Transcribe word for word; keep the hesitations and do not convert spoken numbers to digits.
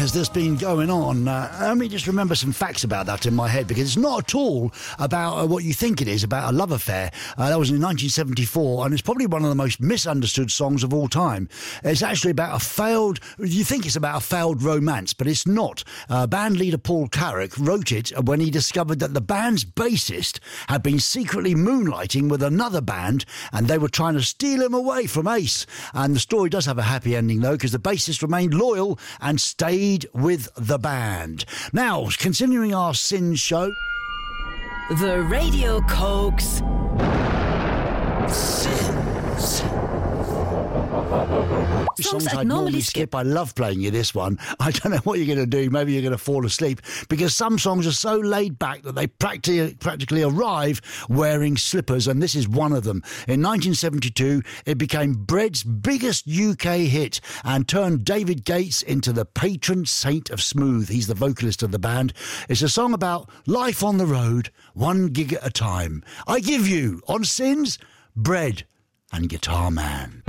has this been going on? Uh, let me just remember some facts about that in my head, because it's not at all about uh, what you think it is, about a love affair. Uh, that was in nineteen seventy-four, and it's probably one of the most misunderstood songs of all time. It's actually about a failed, you think it's about a failed romance, but it's not. Uh, band leader Paul Carrack wrote it when he discovered that the band's bassist had been secretly moonlighting with another band, and they were trying to steal him away from Ace. And the story does have a happy ending, though, because the bassist remained loyal and stayed with the band. Now, continuing our Sin show. The Radio Cokes. Sins. Songs, Songs I'd I'd normally normally skip. I love playing you this one. I don't know what you're going to do. Maybe you're going to fall asleep, because some songs are so laid back that they practically, practically arrive wearing slippers, and this is one of them. In nineteen seventy-two, it became Bread's biggest U K hit and turned David Gates into the patron saint of smooth. He's the vocalist of the band. It's a song about life on the road, one gig at a time. I give you, on Sins, Bread and Guitar Man.